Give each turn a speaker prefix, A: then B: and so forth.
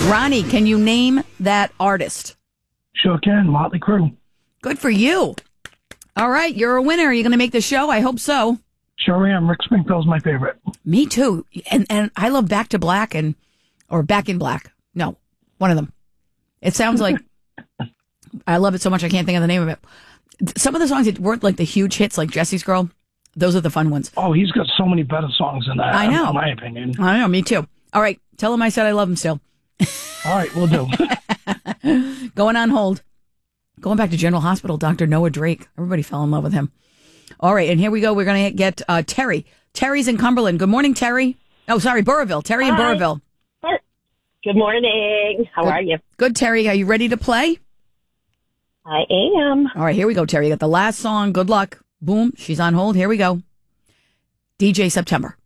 A: Ronnie, can you name that artist?
B: Sure can. Motley Crue.
A: Good for you. All right, you're a winner. Are you going to make the show? I hope so.
B: Sure am. Rick Springfield's my favorite.
A: Me too. And I love Back to Black or Back in Black. No, one of them. It sounds like I love it so much I can't think of the name of it. Some of the songs that weren't like the huge hits, like Jesse's Girl, those are the fun ones.
B: Oh, he's got so many better songs than that.
A: I know.
B: In my opinion.
A: I know. Me too. All right, tell him I said I love him still.
B: All right, we'll do.
A: Going on hold. Going back to General Hospital, Dr. Noah Drake. Everybody fell in love with him. All right, and here we go. We're going to get Terry. Terry's in Cumberland. Good morning, Terry. Oh, sorry, Burrillville. Terry in Burrillville.
C: Good morning. How are you?
A: Good, Terry. Are you ready to play?
C: I am.
A: All right, here we go, Terry. You got the last song. Good luck. Boom. She's on hold. Here we go. DJ September.